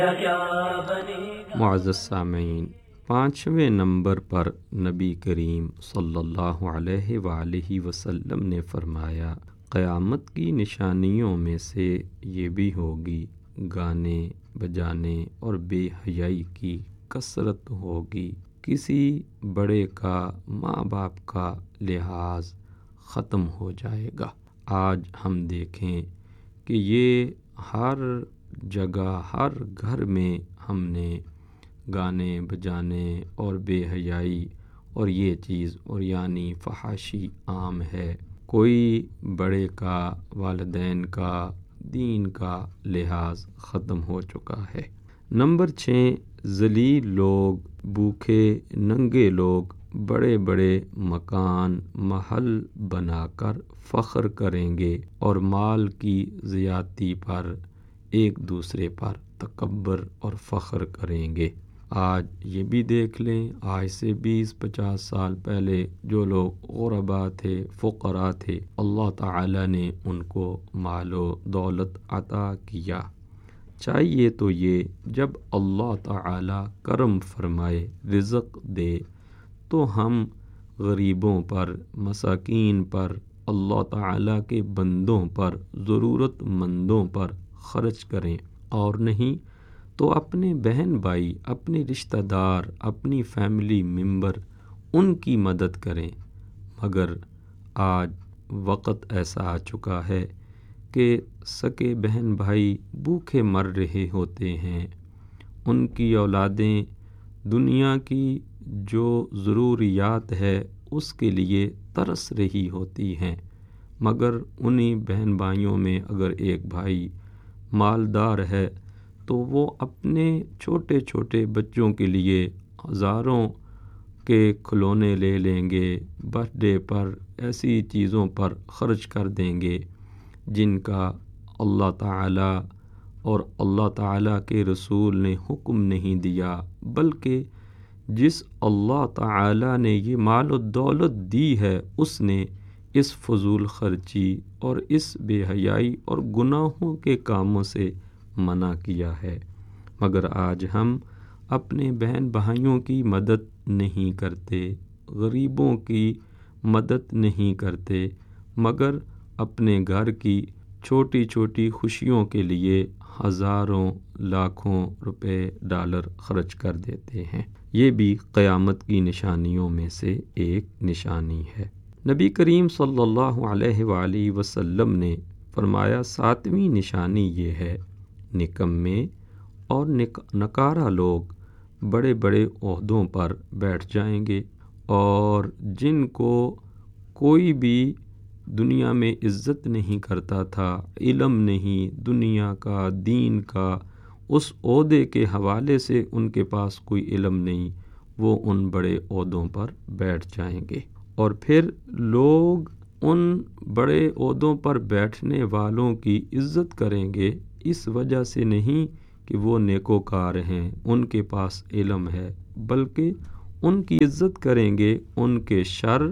معزز سامعین، 5ویں نمبر پر نبی کریم صلی اللہ علیہ وآلہ وسلم نے فرمایا، قیامت کی نشانیوں میں سے یہ بھی ہوگی، گانے بجانے اور بے حیائی کی کثرت ہوگی۔ کسی بڑے کا، ماں باپ کا لحاظ ختم ہو جائے گا۔ آج ہم دیکھیں کہ یہ ہر جگہ، ہر گھر میں ہم نے گانے بجانے اور بے حیائی اور یہ چیز اور یعنی فحاشی عام ہے۔ کوئی بڑے کا، والدین کا، دین کا لحاظ ختم ہو چکا ہے۔ نمبر 6، ذلیل لوگ، بھوکے ننگے لوگ بڑے بڑے مکان، محل بنا کر فخر کریں گے اور مال کی زیادتی پر ایک دوسرے پر تکبر اور فخر کریں گے۔ آج یہ بھی دیکھ لیں، آج سے 20-50 سال پہلے جو لوگ غربا تھے، فقراء تھے، اللہ تعالی نے ان کو مال و دولت عطا کیا۔ چاہیے تو یہ جب اللہ تعالی کرم فرمائے، رزق دے، تو ہم غریبوں پر، مساکین پر، اللہ تعالی کے بندوں پر، ضرورت مندوں پر خرچ کریں، اور نہیں تو اپنے بہن بھائی، اپنے رشتہ دار، اپنی فیملی ممبر، ان کی مدد کریں۔ مگر آج وقت ایسا آ چکا ہے کہ سکے بہن بھائی بھوکے مر رہے ہوتے ہیں، ان کی اولادیں دنیا کی جو ضروریات ہے اس کے لیے ترس رہی ہوتی ہیں، مگر انہی بہن بھائیوں میں اگر ایک بھائی مالدار ہے تو وہ اپنے چھوٹے چھوٹے بچوں کے لیے ہزاروں کے کھلونے لے لیں گے، برتھ ڈے پر ایسی چیزوں پر خرچ کر دیں گے جن کا اللہ تعالی اور اللہ تعالی کے رسول نے حکم نہیں دیا، بلکہ جس اللہ تعالی نے یہ مال و دولت دی ہے اس نے اس فضول خرچی اور اس بے حیائی اور گناہوں کے کاموں سے منع کیا ہے۔ مگر آج ہم اپنے بہن بھائیوں کی مدد نہیں کرتے، غریبوں کی مدد نہیں کرتے، مگر اپنے گھر کی چھوٹی چھوٹی خوشیوں کے لیے ہزاروں، لاکھوں روپے، ڈالر خرچ کر دیتے ہیں۔ یہ بھی قیامت کی نشانیوں میں سے ایک نشانی ہے۔ نبی کریم صلی اللہ علیہ وآلہ وسلم نے فرمایا، 7ویں نشانی یہ ہے، نکمے اور نکارہ لوگ بڑے بڑے عہدوں پر بیٹھ جائیں گے، اور جن کو کوئی بھی دنیا میں عزت نہیں کرتا تھا، علم نہیں دنیا کا، دین کا، اس عہدے کے حوالے سے ان کے پاس کوئی علم نہیں، وہ ان بڑے عہدوں پر بیٹھ جائیں گے، اور پھر لوگ ان بڑے عہدوں پر بیٹھنے والوں کی عزت کریں گے، اس وجہ سے نہیں کہ وہ نیکوکار ہیں، ان کے پاس علم ہے، بلکہ ان کی عزت کریں گے ان کے شر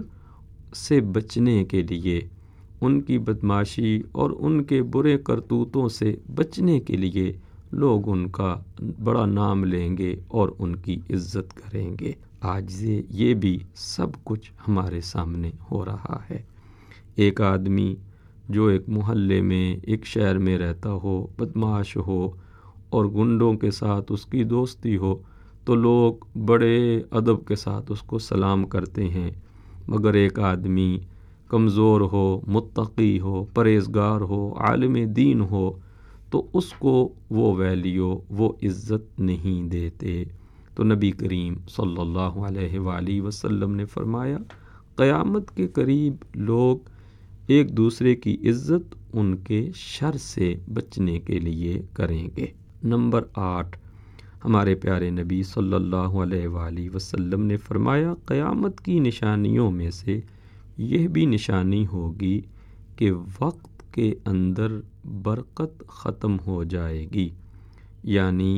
سے بچنے کے لیے، ان کی بدماشی اور ان کے برے کرتوتوں سے بچنے کے لیے لوگ ان کا بڑا نام لیں گے اور ان کی عزت کریں گے۔ آج سے یہ بھی سب کچھ ہمارے سامنے ہو رہا ہے۔ ایک آدمی جو ایک محلے میں، ایک شہر میں رہتا ہو، بدماش ہو اور گنڈوں کے ساتھ اس کی دوستی ہو، تو لوگ بڑے ادب کے ساتھ اس کو سلام کرتے ہیں، مگر ایک آدمی کمزور ہو، متقی ہو، پرہیزگار ہو، عالم دین ہو، تو اس کو وہ ویلیو، وہ عزت نہیں دیتے۔ تو نبی کریم صلی اللہ علیہ وآلہ وسلم نے فرمایا، قیامت کے قریب لوگ ایک دوسرے کی عزت ان کے شر سے بچنے کے لیے کریں گے۔ نمبر 8، ہمارے پیارے نبی صلی اللہ علیہ وآلہ وسلم نے فرمایا، قیامت کی نشانیوں میں سے یہ بھی نشانی ہوگی کہ وقت کے اندر برکت ختم ہو جائے گی، یعنی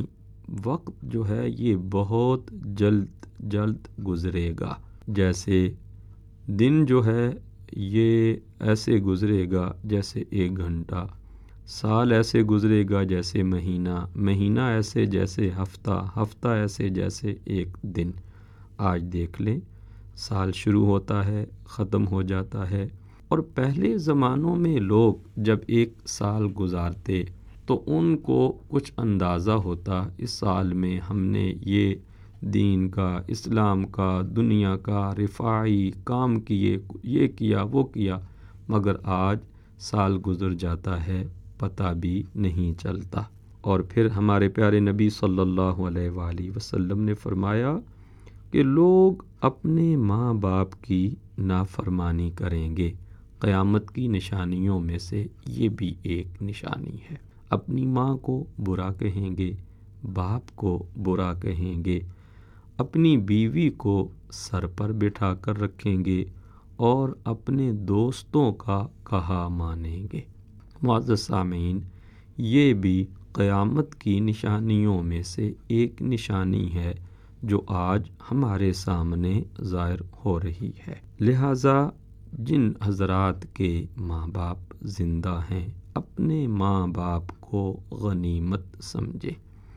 وقت جو ہے یہ بہت جلد جلد گزرے گا، جیسے دن جو ہے یہ ایسے گزرے گا جیسے 1 گھنٹہ، سال ایسے گزرے گا جیسے مہینہ، مہینہ ایسے جیسے ہفتہ، ہفتہ ایسے جیسے ایک دن۔ آج دیکھ لیں، سال شروع ہوتا ہے، ختم ہو جاتا ہے۔ اور پہلے زمانوں میں لوگ جب ایک سال گزارتے تو ان کو کچھ اندازہ ہوتا، اس سال میں ہم نے یہ دین کا، اسلام کا، دنیا کا رفاعی کام کیے، یہ کیا وہ کیا، مگر آج سال گزر جاتا ہے، پتہ بھی نہیں چلتا۔ اور پھر ہمارے پیارے نبی صلی اللہ علیہ وآلہ وسلم نے فرمایا کہ لوگ اپنے ماں باپ کی نافرمانی کریں گے۔ قیامت کی نشانیوں میں سے یہ بھی ایک نشانی ہے۔ اپنی ماں کو برا کہیں گے، باپ کو برا کہیں گے، اپنی بیوی کو سر پر بٹھا کر رکھیں گے اور اپنے دوستوں کا کہا مانیں گے۔ معزز سامعین، یہ بھی قیامت کی نشانیوں میں سے ایک نشانی ہے جو آج ہمارے سامنے ظاہر ہو رہی ہے۔ لہٰذا جن حضرات کے ماں باپ زندہ ہیں، اپنے ماں باپ کو غنیمت سمجھے۔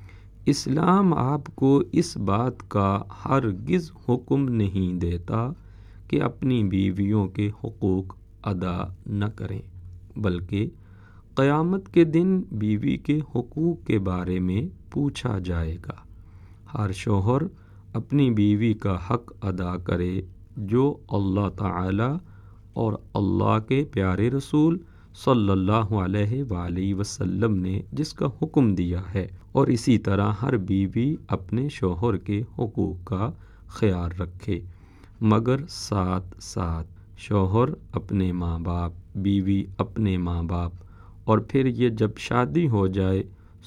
اسلام آپ کو اس بات کا ہرگز حکم نہیں دیتا کہ اپنی بیویوں کے حقوق ادا نہ کریں، بلکہ قیامت کے دن بیوی کے حقوق کے بارے میں پوچھا جائے گا۔ ہر شوہر اپنی بیوی کا حق ادا کرے جو اللہ تعالی اور اللہ کے پیارے رسول صلی اللہ علیہ وآلہ وسلم نے جس کا حکم دیا ہے، اور اسی طرح ہر بیوی اپنے شوہر کے حقوق کا خیال رکھے، مگر ساتھ ساتھ شوہر اپنے ماں باپ، بیوی اپنے ماں باپ، اور پھر یہ جب شادی ہو جائے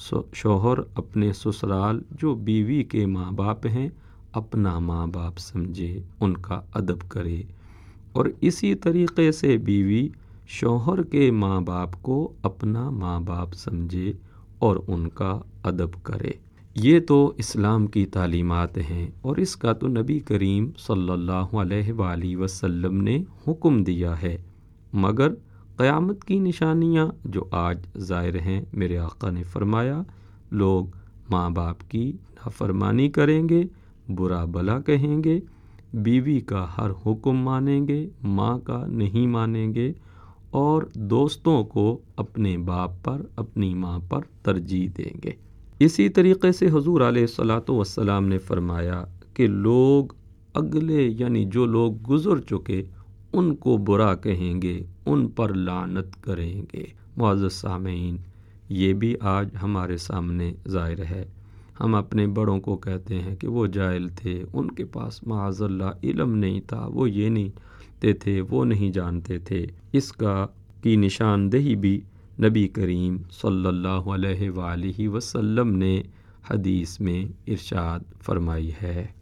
شوہر اپنے سسرال جو بیوی کے ماں باپ ہیں اپنا ماں باپ سمجھے، ان کا ادب کرے، اور اسی طریقے سے بیوی شوہر کے ماں باپ کو اپنا ماں باپ سمجھے اور ان کا ادب کرے۔ یہ تو اسلام کی تعلیمات ہیں، اور اس کا تو نبی کریم صلی اللہ علیہ وآلہ وسلم نے حکم دیا ہے، مگر قیامت کی نشانیاں جو آج ظاہر ہیں، میرے آقا نے فرمایا لوگ ماں باپ کی نافرمانی کریں گے، برا بھلا کہیں گے، بیوی کا ہر حکم مانیں گے، ماں کا نہیں مانیں گے، اور دوستوں کو اپنے باپ پر، اپنی ماں پر ترجیح دیں گے۔ اسی طریقے سے حضور علیہ الصلاۃ والسلام نے فرمایا کہ لوگ اگلے یعنی جو لوگ گزر چکے ان کو برا کہیں گے، ان پر لعنت کریں گے۔ معزز سامعین، یہ بھی آج ہمارے سامنے ظاہر ہے۔ ہم اپنے بڑوں کو کہتے ہیں کہ وہ جاہل تھے، ان کے پاس معاذ اللہ علم نہیں تھا، وہ یہ نہیں تھے، وہ نہیں جانتے تھے۔ اس کی نشاندہی بھی نبی کریم صلی اللہ علیہ وآلہ وسلم نے حدیث میں ارشاد فرمائی ہے۔